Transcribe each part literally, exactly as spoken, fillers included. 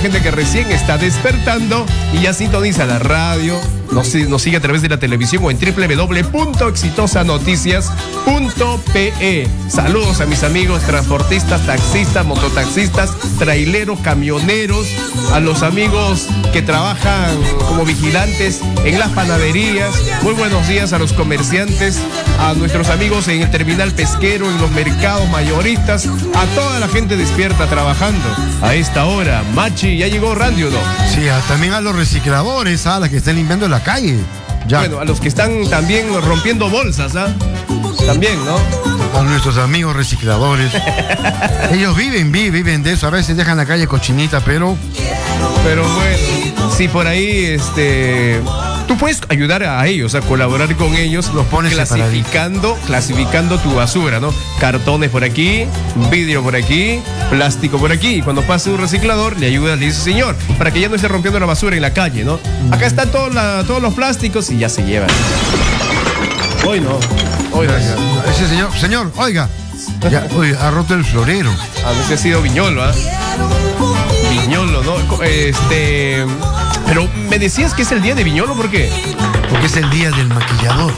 gente que recién está despertando y ya sintoniza la radio, nos, nos sigue a través de la televisión o en doble u doble u doble u punto exitosa noticias punto pe e. Saludos a mis amigos transportistas, taxistas, mototaxistas, traileros, camioneros, a los amigos que trabajan como vigilantes en las panaderías. Muy buenos días a los comerciantes, a nuestros amigos en el terminal pesquero, en los mercados mayoristas, a toda la gente despierta trabajando a esta hora. Machi, ¿ya llegó Randy o no? Sí, a, también a los recicladores, a las que están limpiando la calle. Ya. Bueno, a los que están también rompiendo bolsas, ¿ah? También, ¿no? A nuestros amigos recicladores. Ellos viven, viven, viven de eso. A veces dejan la calle cochinita, pero... Pero bueno, si por ahí, este... tú puedes ayudar a ellos, a colaborar con ellos, los pones clasificando, clasificando tu basura, ¿no? Cartones por aquí, vidrio por aquí, plástico por aquí. Y cuando pase un reciclador, le ayudas, le dice, señor, para que ya no esté rompiendo la basura en la calle, ¿no? Acá están todos, la, todos los plásticos y ya se llevan. Hoy no, hoy no. Ese señor, señor, oiga, ya, oiga, ha roto el florero. A veces ha sido Viñolo, ¿ah? ¿eh? Viñolo, ¿no? Este... Pero me decías que es el día de Viñolo, ¿por qué? Porque es el día del maquillador.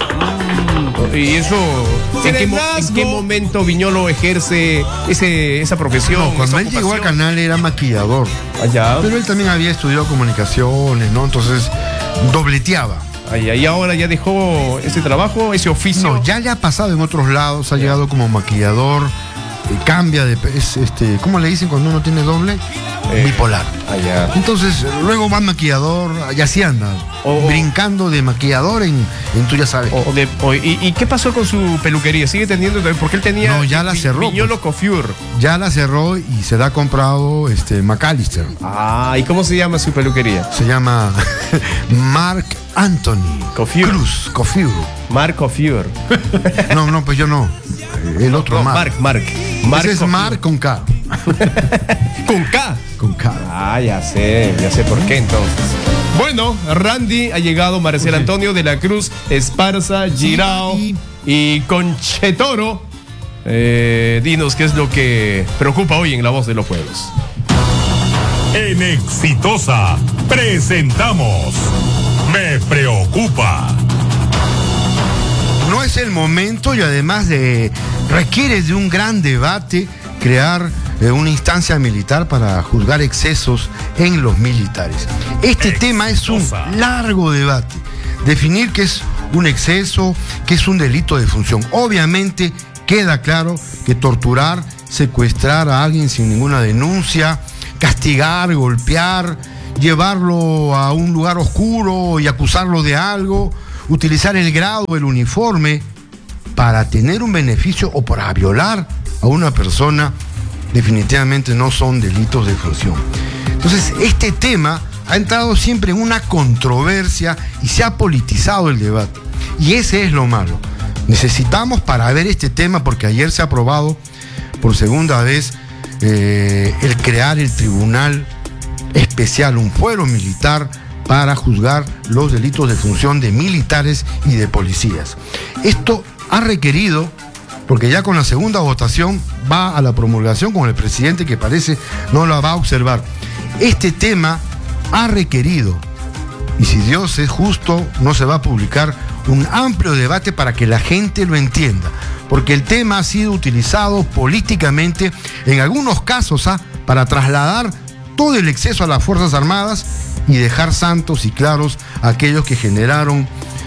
Y eso, ¿en qué, ¿en qué momento Viñolo ejerce ese, esa profesión? No, cuando él llegó al canal era maquillador. Allá. Pero él también había estudiado comunicaciones, ¿no? Entonces, dobleteaba. Allá, y ahora ya dejó ese trabajo, ese oficio. No, ya le ha pasado en otros lados, ha ya. llegado como maquillador, eh, cambia de... Es, este, ¿cómo le dicen cuando uno tiene doble? Eh, bipolar. Allá. Entonces, luego va maquillador, y así anda, oh, brincando de maquillador en, en tú ya sabes. Oh, de, oh, ¿y, ¿Y qué pasó con su peluquería? ¿Sigue teniendo? Porque él tenía... No, ya la cerró. Viñolo pues. Coiffure. Ya la cerró y se la ha comprado este, McAllister. Ah, ¿y cómo se llama su peluquería? Se llama Mark Anthony Coiffure. Cruz Coiffure. Mark Coiffure. No, no, pues yo no. El otro no, Mark. Mark, Mark. Mark Ese es Mark con K. ¿Con K? Con K. Ah, ya sé, ya sé por qué entonces. Bueno, Randy, ha llegado Marcel Antonio de la Cruz, Esparza, Girao sí. y Conchetoro. Eh, dinos qué es lo que preocupa hoy en La Voz de los Pueblos. En Exitosa presentamos Me Preocupa. No es el momento y además de requiere de un gran debate crear eh, una instancia militar para juzgar excesos en los militares. Este Exitosa. tema es un largo debate. Definir qué es un exceso, qué es un delito de función. Obviamente queda claro que torturar, secuestrar a alguien sin ninguna denuncia, castigar, golpear, llevarlo a un lugar oscuro y acusarlo de algo, utilizar el grado, el uniforme para tener un beneficio o para violar a una persona, definitivamente no son delitos de función. Entonces, este tema ha entrado siempre en una controversia y se ha politizado el debate. Y ese es lo malo. Necesitamos para ver este tema, porque ayer se ha aprobado por segunda vez eh, el crear el Tribunal Especial, un fuero militar para juzgar los delitos de función de militares y de policías. Esto ha requerido, porque ya con la segunda votación va a la promulgación con el presidente que parece no la va a observar. Este tema ha requerido, y si Dios es justo, no se va a publicar, un amplio debate para que la gente lo entienda, porque el tema ha sido utilizado políticamente en algunos casos ¿ah? para trasladar todo el exceso a las Fuerzas Armadas y dejar santos y claros a aquellos que generaron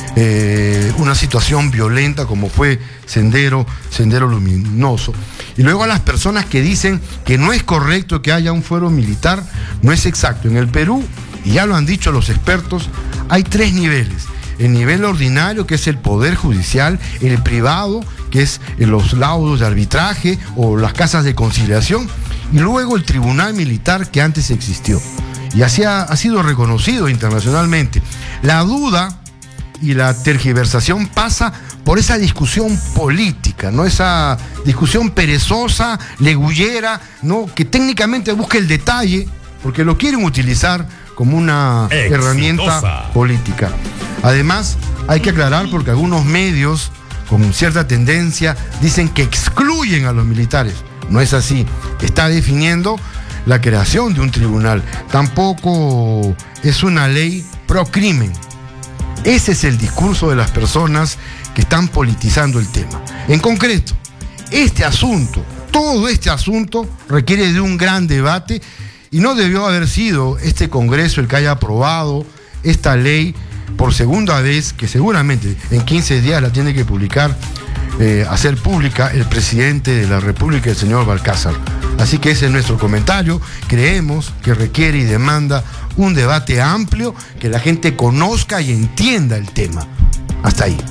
eh, una situación violenta como fue Sendero, Sendero Luminoso. Y luego a las personas que dicen que no es correcto que haya un fuero militar, no es exacto. En el Perú, y ya lo han dicho los expertos, hay tres niveles. El nivel ordinario, que es el Poder Judicial, el privado, que es los laudos de arbitraje o las casas de conciliación, y luego el Tribunal Militar que antes existió. Y así ha, ha sido reconocido internacionalmente. La duda y la tergiversación pasa por esa discusión política, ¿no? Esa discusión perezosa, legullera, ¿no? Que técnicamente busca el detalle, porque lo quieren utilizar como una Exitosa. herramienta política. Además, hay que aclarar, porque algunos medios con cierta tendencia dicen que excluyen a los militares. No es así. Está definiendo la creación de un tribunal, tampoco es una ley pro crimen. Ese es el discurso de las personas que están politizando el tema. En concreto, este asunto, todo este asunto requiere de un gran debate y no debió haber sido este Congreso el que haya aprobado esta ley por segunda vez, que seguramente en quince días la tiene que publicar, eh, hacer pública el presidente de la República, el señor Balcázar. Así que ese es nuestro comentario. Creemos que requiere y demanda un debate amplio, que la gente conozca y entienda el tema. Hasta ahí.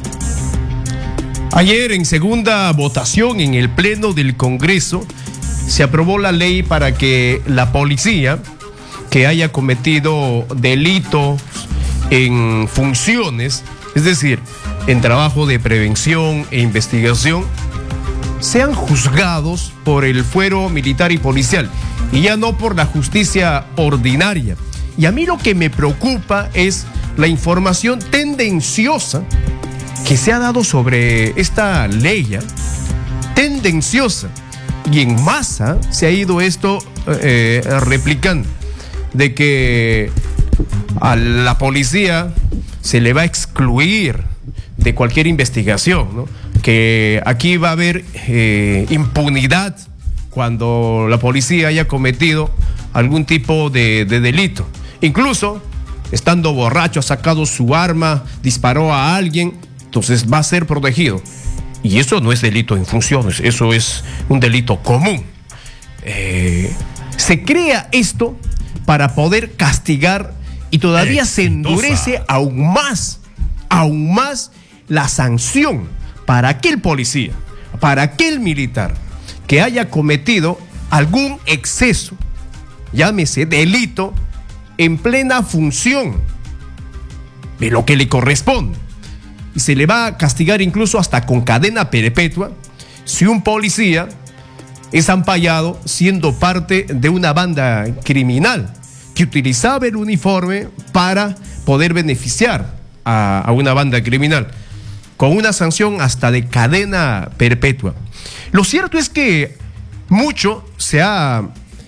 Ayer, en segunda votación en el Pleno del Congreso, se aprobó la ley para que la policía que haya cometido delitos en funciones, es decir, en trabajo de prevención e investigación, sean juzgados por el fuero militar y policial y ya no por la justicia ordinaria. Y a mí lo que me preocupa es la información tendenciosa que se ha dado sobre esta ley, tendenciosa, y en masa se ha ido esto eh, replicando, de que a la policía se le va a excluir de cualquier investigación, ¿no? Que aquí va a haber eh, impunidad cuando la policía haya cometido algún tipo de, de delito. Incluso, estando borracho, ha sacado su arma, disparó a alguien, entonces va a ser protegido. Y eso no es delito en funciones, eso es un delito común. Eh, se crea esto para poder castigar y todavía se endurece aún más, aún más la sanción para aquel policía, para aquel militar que haya cometido algún exceso, llámese delito, en plena función de lo que le corresponde. Y se le va a castigar incluso hasta con cadena perpetua si un policía es ampallado siendo parte de una banda criminal que utilizaba el uniforme para poder beneficiar a, a una banda criminal, con una sanción hasta de cadena perpetua. Lo cierto es que mucho se ha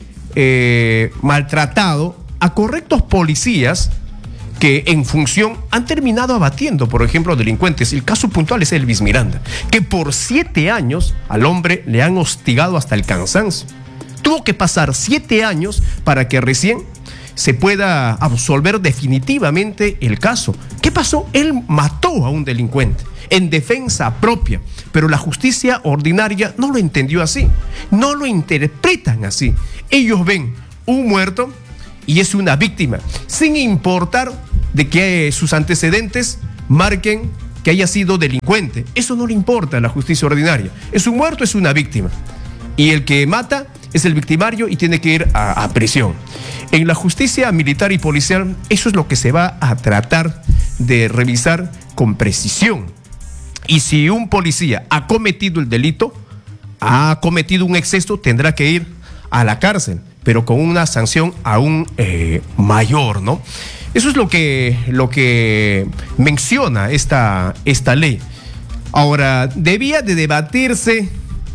eh, maltratado a correctos policías que en función han terminado abatiendo, por ejemplo, delincuentes. El caso puntual es Elvis Miranda, que por siete años al hombre le han hostigado hasta el cansancio. Tuvo que pasar siete años para que recién se pueda absolver definitivamente el caso. ¿Qué pasó? Él mató a un delincuente en defensa propia, pero la justicia ordinaria no lo entendió así, no lo interpretan así. Ellos ven un muerto y es una víctima, sin importar de que sus antecedentes marquen que haya sido delincuente. Eso no le importa a la justicia ordinaria. Es un muerto, es una víctima. Y el que mata es el victimario y tiene que ir a, a prisión. En la justicia militar y policial, eso es lo que se va a tratar de revisar con precisión. Y si un policía ha cometido el delito, ha cometido un exceso, tendrá que ir a la cárcel, pero con una sanción aún eh, mayor, ¿no? Eso es lo que, lo que menciona esta, esta ley. Ahora, debía de debatirse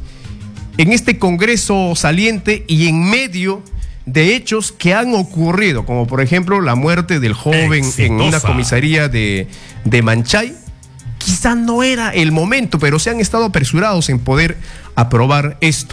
en este Congreso saliente y en medio de hechos que han ocurrido, como por ejemplo la muerte del joven Exitosa. En una comisaría de, de Manchay. Quizá no era el momento, pero se han estado apresurados en poder aprobar esto.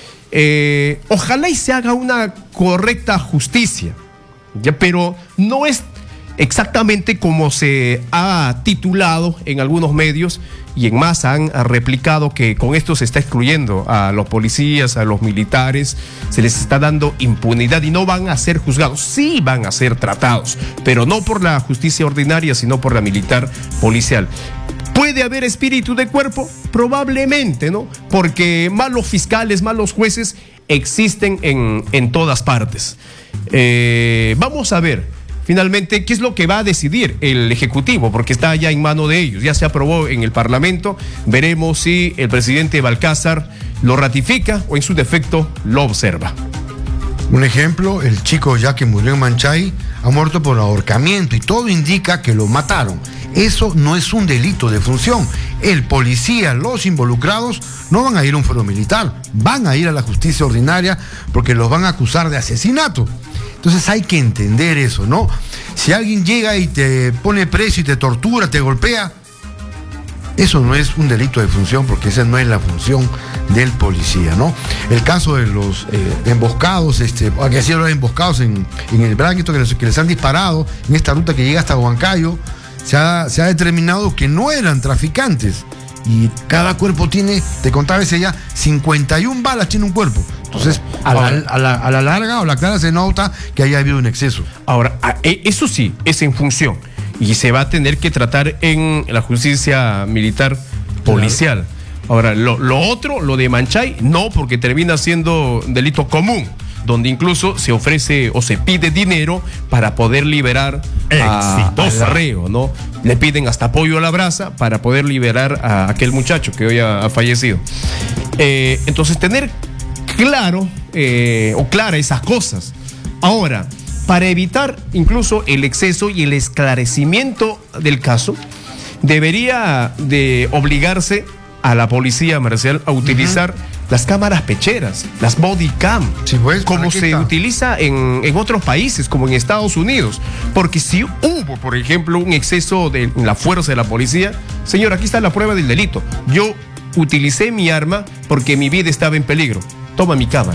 Eh, ojalá y se haga una correcta justicia, ya, pero no es exactamente como se ha titulado en algunos medios y en más han replicado que con esto se está excluyendo a los policías, a los militares, se les está dando impunidad y no van a ser juzgados. Sí van a ser tratados, pero no por la justicia ordinaria, sino por la militar policial. ¿Puede haber espíritu de cuerpo? Probablemente, ¿no? Porque malos fiscales, malos jueces existen en, en todas partes. Eh, vamos a ver, finalmente, qué es lo que va a decidir el Ejecutivo, porque está ya en mano de ellos. Ya se aprobó en el Parlamento. Veremos si el presidente Balcázar lo ratifica o en su defecto lo observa. Un ejemplo, el chico ya que murió en Manchay ha muerto por ahorcamiento y todo indica que lo mataron. Eso no es un delito de función. El policía, los involucrados, no van a ir a un fuero militar, van a ir a la justicia ordinaria porque los van a acusar de asesinato. Entonces hay que entender eso, ¿no? Si alguien llega y te pone preso y te tortura, te golpea, eso no es un delito de función, porque esa no es la función del policía, ¿no? El caso de los eh, emboscados, este, que han sido los emboscados en, en el Branquito, que les, que les han disparado en esta ruta que llega hasta Huancayo, se ha, se ha determinado que no eran traficantes. Y cada cuerpo tiene, te contaba ese ya, cincuenta y una balas tiene un cuerpo. Entonces, a la, a la, a la larga o la clara se nota que haya habido un exceso. Ahora, eso sí, es en función. Y se va a tener que tratar en la justicia militar policial. Ahora, lo, lo otro, lo de Manchay, no, porque termina siendo delito común, donde incluso se ofrece o se pide dinero para poder liberar a, al reo, ¿no? Le piden hasta apoyo a la brasa para poder liberar a aquel muchacho que hoy ha, ha fallecido. Eh, entonces, tener claro eh, o clara esas cosas. Ahora, para evitar incluso el exceso y el esclarecimiento del caso, debería de obligarse a la policía, Marcial, a utilizar uh-huh. las cámaras pecheras, las body cam, sí, pues, como se está? utiliza en, en otros países, como en Estados Unidos. Porque si hubo, por ejemplo, un exceso de en la fuerza de la policía, señor, aquí está la prueba del delito. Yo utilicé mi arma porque mi vida estaba en peligro. Toma mi cámara.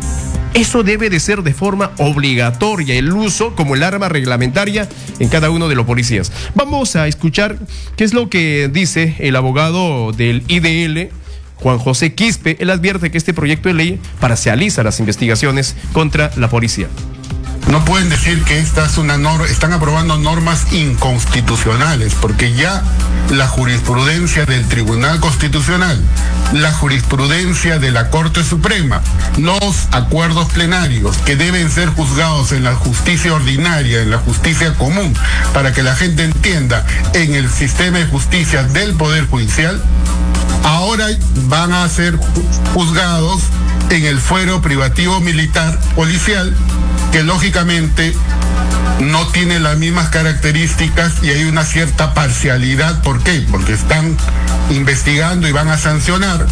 Eso debe de ser de forma obligatoria, el uso como el arma reglamentaria en cada uno de los policías. Vamos a escuchar qué es lo que dice el abogado del I D L, Juan José Quispe. Él advierte que este proyecto de ley parcializa las investigaciones contra la policía. No pueden decir que esta es una norma, están aprobando normas inconstitucionales, porque ya la jurisprudencia del Tribunal Constitucional, la jurisprudencia de la Corte Suprema, los acuerdos plenarios que deben ser juzgados en la justicia ordinaria, en la justicia común, para que la gente entienda, en el sistema de justicia del Poder Judicial, ahora van a ser juzgados en el fuero privativo militar policial, que lógicamente no tiene las mismas características y hay una cierta parcialidad. ¿Por qué? Porque están investigando y van a sancionar.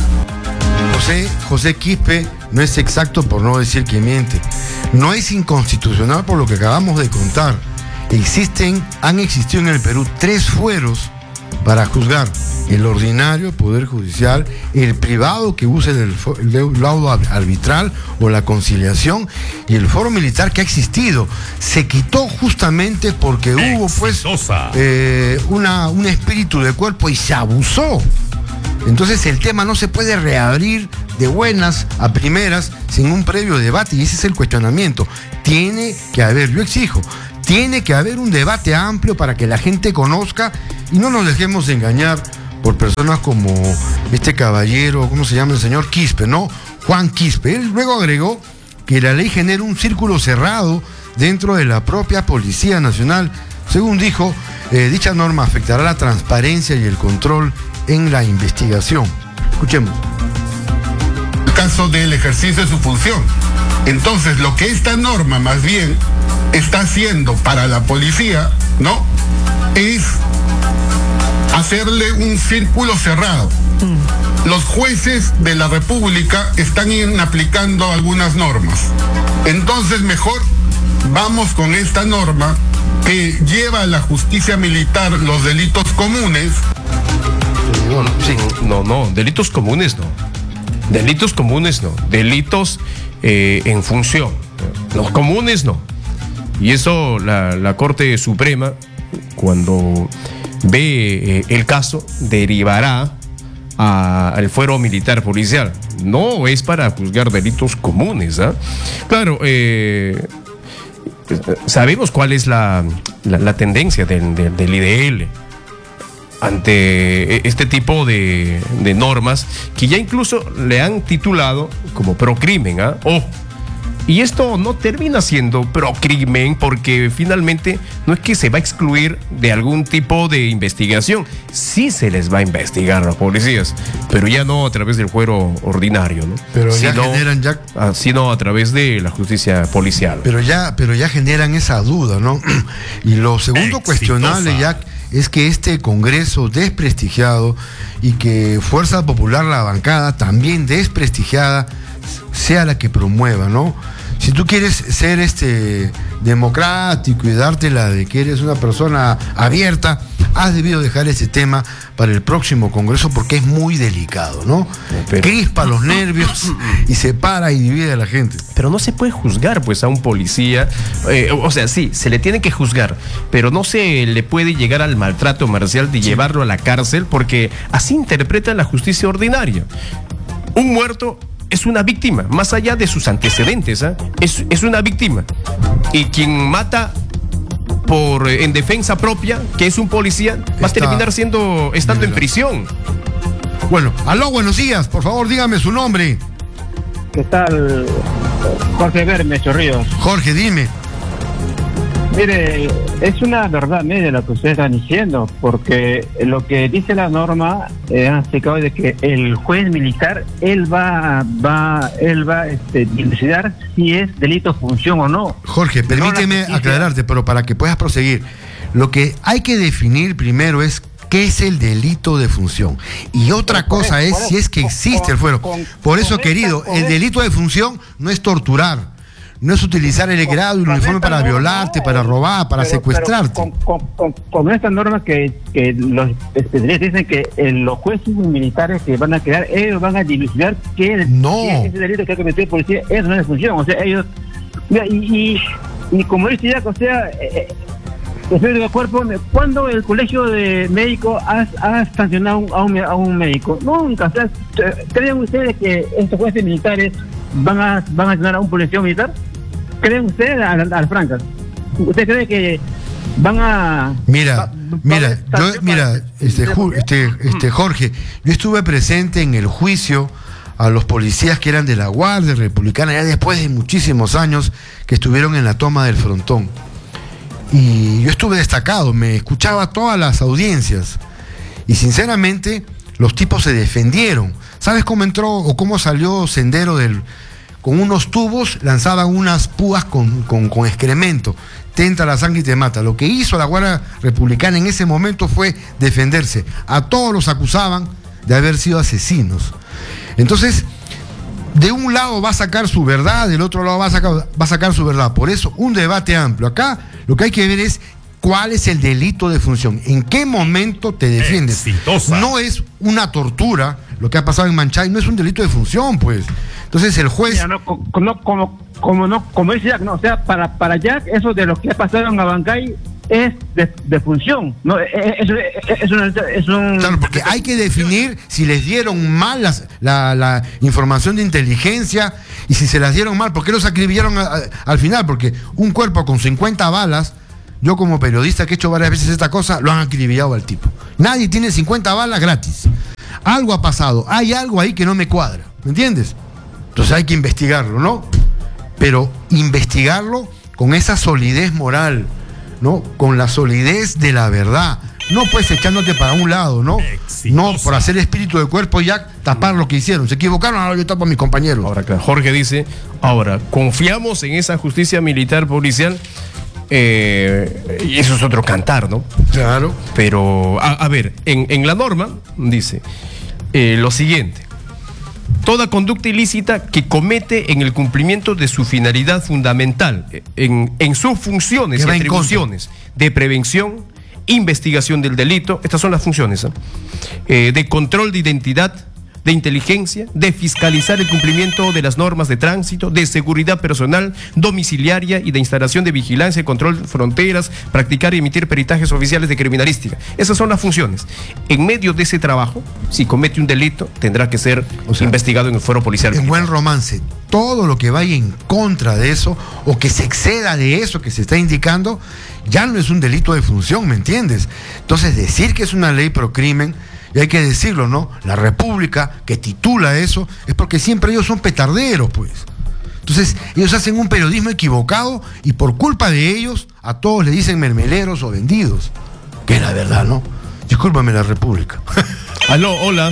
José, José Quispe no es exacto, por no decir que miente. No es inconstitucional por lo que acabamos de contar. Existen, han existido en el Perú tres fueros para juzgar: el ordinario, Poder Judicial, el privado que use el, el laudo arbitral o la conciliación, y el foro militar que ha existido. Se quitó justamente porque hubo pues eh, una, un espíritu de cuerpo y se abusó. Entonces el tema no se puede reabrir de buenas a primeras sin un previo debate, y ese es el cuestionamiento. Tiene que haber, yo exijo, tiene que haber un debate amplio para que la gente conozca y no nos dejemos engañar por personas como este caballero, ¿cómo se llama el señor? Quispe, ¿no? Juan Quispe. Él luego agregó que la ley genera un círculo cerrado dentro de la propia Policía Nacional. Según dijo, eh, dicha norma afectará la transparencia y el control en la investigación. Escuchemos. El caso del ejercicio de su función. Entonces, lo que esta norma más bien está haciendo para la policía, ¿no?, es hacerle un círculo cerrado. Mm. Los jueces de la República están aplicando algunas normas. Entonces, mejor vamos con esta norma que lleva a la justicia militar los delitos comunes. Sí. No, no, delitos comunes no. Delitos comunes no. Delitos eh, en función. Los comunes no. Y eso la, la Corte Suprema, cuando ve eh, el caso, derivará a, al fuero militar policial. No es para juzgar delitos comunes, ¿eh? Claro, eh, sabemos cuál es la, la, la tendencia del, del, del I D L ante este tipo de, de normas, que ya incluso le han titulado como procrimen, ¿eh? Ojo. Y esto no termina siendo procrimen, porque finalmente no es que se va a excluir de algún tipo de investigación. Sí se les va a investigar a los policías, pero ya no a través del fuero ordinario, ¿no? Pero sino, ya generan ya... sino a través de la justicia policial. Pero ya, pero ya generan esa duda, ¿no? Y lo segundo Exitosa. cuestionable ya es que este Congreso desprestigiado y que Fuerza Popular, la bancada, también desprestigiada, sea la que promueva, ¿no? Si tú quieres ser este democrático y dártela de que eres una persona abierta, has debido dejar ese tema para el próximo Congreso porque es muy delicado, ¿no? Pero, crispa los nervios y separa y divide a la gente. Pero no se puede juzgar pues a un policía, eh, o sea, sí, se le tiene que juzgar, pero no se le puede llegar al maltrato marcial de sí. llevarlo a la cárcel, porque así interpreta la justicia ordinaria. Un muerto es una víctima, más allá de sus antecedentes, ¿eh? es, es una víctima. Y quien mata por en defensa propia, que es un policía, va a terminar siendo estando en prisión. Bueno, aló, buenos días, por favor dígame su nombre. ¿Qué tal? Jorge Verme, Chorrillos. Jorge, dime. Mire, es una verdad media lo que ustedes están diciendo, porque lo que dice la norma eh, han explicado de que el juez militar él va va él va este, dilucidar si es delito función o no. Jorge, permíteme no aclararte, pero para que puedas proseguir, lo que hay que definir primero es qué es el delito de función, y otra por cosa es, es si es que existe con, el fuero. Con, por eso, querido, esta, el delito de función no es torturar. No es utilizar el grado y el uniforme para norma, violarte, no, para robar, para pero, secuestrarte. Pero con, con, con, con esta norma que, que los especialistas dicen que eh, los jueces militares que van a quedar, ellos van a dilucidar que no. ese delito que ha cometido el policía, eso no es función. O sea, ellos. Mira, y, y, y como dice ya, o sea, eh, el del cuerpo, ¿cuándo el colegio de médicos ha, ha sancionado a un, a un médico? Nunca. O sea, ¿creen ustedes que estos jueces militares van a, van a sancionar a un policía militar? ¿Creen ustedes a, a las francas? ¿Usted cree que van a... Mira, va, mira, va yo, mira, este, este, este Jorge, yo estuve presente en el juicio a los policías que eran de la Guardia Republicana, ya después de muchísimos años que estuvieron en la toma del Frontón. Y yo estuve destacado, me escuchaba todas las audiencias. Y sinceramente, los tipos se defendieron. ¿Sabes cómo entró o cómo salió Sendero del... Con unos tubos lanzaban unas púas con, con, con excremento, te entra la sangre y te mata. Lo que hizo la Guardia Republicana en ese momento fue defenderse. A todos los acusaban de haber sido asesinos. Entonces, de un lado va a sacar su verdad, del otro lado va a sacar, va a sacar su verdad. Por eso, un debate amplio. Acá lo que hay que ver es cuál es el delito de función, en qué momento te defiendes. Exitosa. No es una tortura, lo que ha pasado en Manchay, no es un delito de función, pues. Entonces el juez... Mira, no, como, como, como, no, como dice Jack, no, o sea, para, para Jack, eso de lo que ha pasado en Abancay es de, de función. No, es, es, es, una, es un... Claro, porque hay que definir si les dieron mal las, la, la información de inteligencia, y si se las dieron mal, ¿por qué los acribillaron a, a, al final? Porque un cuerpo con cincuenta balas, yo como periodista que he hecho varias veces esta cosa, lo han acribillado al tipo. Nadie tiene cincuenta balas gratis. Algo ha pasado, hay algo ahí que no me cuadra, ¿me entiendes? Entonces hay que investigarlo, ¿no? Pero investigarlo con esa solidez moral, ¿no? Con la solidez de la verdad. No pues echándote para un lado, ¿no? Exitosa. No por hacer espíritu de cuerpo ya tapar lo que hicieron. Se equivocaron, ahora yo tapo a mis compañeros. Ahora, Jorge dice, ahora, confiamos en esa justicia militar policial. Eh, y eso es otro cantar, ¿no? Claro. Pero, a, a ver, en, en la norma dice eh, lo siguiente: toda conducta ilícita que comete en el cumplimiento de su finalidad fundamental, en, en sus funciones y atribuciones de prevención, investigación del delito, estas son las funciones, ¿eh? Eh, de control de identidad, de inteligencia, de fiscalizar el cumplimiento de las normas de tránsito, de seguridad personal, domiciliaria y de instalación de vigilancia y control de fronteras, practicar y emitir peritajes oficiales de criminalística. Esas son las funciones. En medio de ese trabajo, si comete un delito, tendrá que ser o sea, investigado en el fuero policial. En buen romance, todo lo que vaya en contra de eso o que se exceda de eso que se está indicando, ya no es un delito de función, ¿me entiendes? Entonces, decir que es una ley pro crimen, y hay que decirlo, ¿no? La República que titula eso es porque siempre ellos son petarderos, pues. Entonces, ellos hacen un periodismo equivocado y por culpa de ellos a todos le dicen mermeleros o vendidos. Que es la verdad, ¿no? Discúlpame, la República. Aló, hola.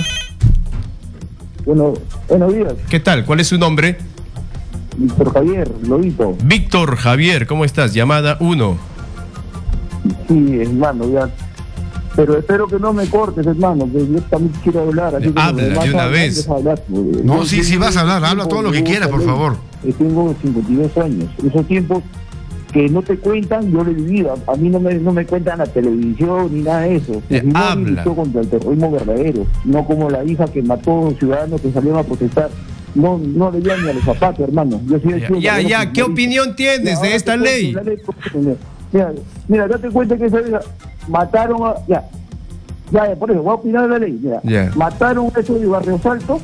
Bueno, buenos días. ¿Qué tal? ¿Cuál es su nombre? Víctor Javier, Lobito. Víctor Javier, ¿cómo estás? Llamada uno. Sí, hermano, ya Pero espero que no me cortes, hermano, que yo también quiero hablar. Así que Habla me vas de una a hablar, vez. deja hablar, pues. No, Yo sí, sí tengo vas a hablar, habla tiempo todo lo que de quieras, por ley. favor. Eh, Tengo cincuenta y dos años. Esos tiempos que no te cuentan, yo lo he vivido. A, a mí no me, no me cuentan la televisión ni nada de eso. Eh, Fujimori habla. luchó contra el terrorismo verdadero, no como la hija que mató ciudadanos que salieron a protestar. No, no le llegan ni a los zapatos, hermano. Yo soy el Ya, tío ya, Gabriel ya, ¿qué Fujimori. opinión tienes Mira, de ahora esta te cuento ley? la ley, Mira, mira, date cuenta que esa vieja mataron a... Ya, ya, por eso, voy a opinar de la ley. Mira, Ya. mataron a eso de Barrio Salto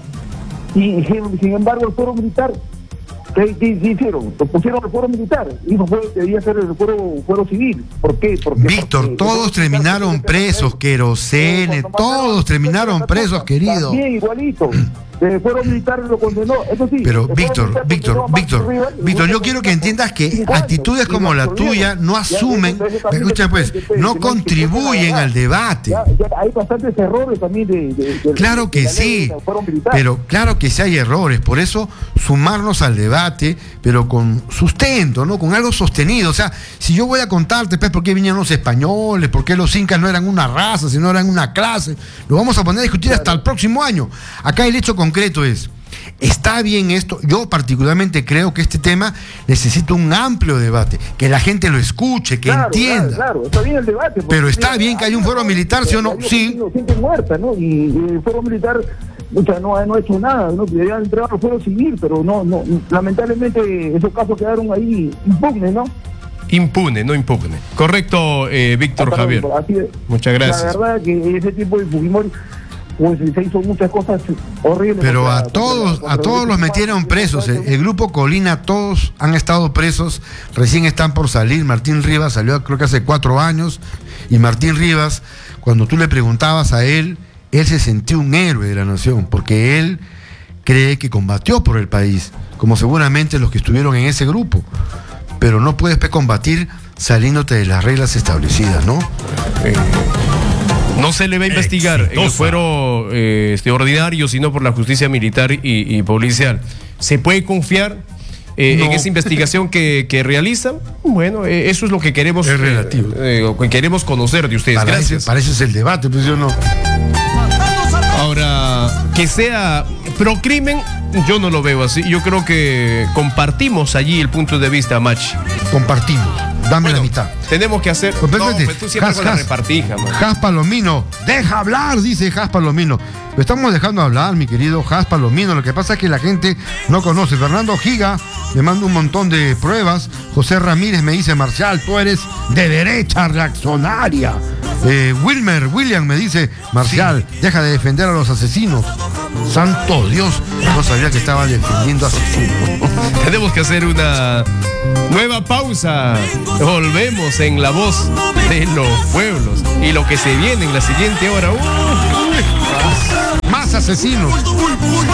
y sin, sin embargo el fuero militar, ¿qué, qué- qué hicieron? Lo pusieron el fuero militar y eso fue, debía ser el fuero, fuero civil. ¿Por qué? Porque, Víctor, porque- todos porque- terminaron presos, Querosene, todos terminaron presos, querido. También igualito. El fuero militar lo condenó, eso sí. Pero el fuero Víctor, militar Víctor, condenó a Víctor, Marcos Rivas y Víctor, yo luego quiero que entiendas que cinco años, actitudes y como lo la absolvieron. tuya no Ya, asumen, eso- eso también escucha pues, depende, no que contribuyen al debate. Ya, ya hay bastantes errores también de, de- de- Claro de que la ley sí, del fuero militar. pero claro que sí hay errores, por eso sumarnos al debate, pero con sustento, ¿no? Con algo sostenido. O sea, si yo voy a contarte, pues, por qué vinieron los españoles, por qué los incas no eran una raza, sino eran una clase, lo vamos a poner a discutir hasta el próximo año. Acá el hecho concreto es, está bien esto, yo particularmente creo que este tema necesita un amplio debate, que la gente lo escuche, que Claro, entienda. Claro, claro, está bien el debate. porque, Pero está mira, bien que haya un fuero militar, ¿sí o no? hay Sí. gente muerta, ¿no? Y, y el fuero militar o sea, no, ha- no ha hecho nada, ¿no? Deberían entregar al fuero civil, pero no, no, lamentablemente esos casos quedaron ahí impugnes, ¿no? Impune, no impugne. Correcto, eh, Víctor Ah, Javier. perdón, así es. Muchas gracias. La verdad que ese tipo de Fujimori pues se hizo muchas cosas horribles. Pero contra- a contra- todos, contra a todos los metieron presos. El, el grupo Colina, todos han estado presos, recién están por salir. Martín Rivas salió creo que hace cuatro años. Y Martín Rivas, cuando tú le preguntabas a él, él se sentía un héroe de la nación, porque él cree que combatió por el país, como seguramente los que estuvieron en ese grupo. Pero no puedes pues, combatir saliéndote de las reglas establecidas, ¿no? No se le va a investigar en el Exitosa. fuero eh, este, ordinario, sino por la justicia militar y, y policial. ¿Se puede confiar eh, No. en esa investigación que, que realizan? Bueno, eh, eso es lo que queremos, Es relativo. eh, eh, que queremos conocer de ustedes. Para Gracias. ese, para eso es el debate, pues yo no. Ahora, que sea procrimen, yo no lo veo así. Yo creo que compartimos allí el punto de vista, Machi. Compartimos. Dame Bueno, la mitad. tenemos que hacer. Pues, No, espérate. pues tú siempre Jas, con la Jas. repartija, man. Jas Palomino, deja hablar, dice Jas Palomino. Lo estamos dejando hablar, mi querido Jas Palomino. Lo que pasa es que la gente no conoce. Fernando Giga me manda un montón de pruebas. José Ramírez me dice, Marcial, tú eres de derecha reaccionaria. Eh, Wilmer, William me dice, Marcial, deja de defender a los asesinos. Santo Dios, no sabía que estaba defendiendo asesinos. Tenemos que hacer una nueva pausa. Volvemos en La Voz de los Pueblos. Y lo que se viene en la siguiente hora. ¡uh! Más asesinos.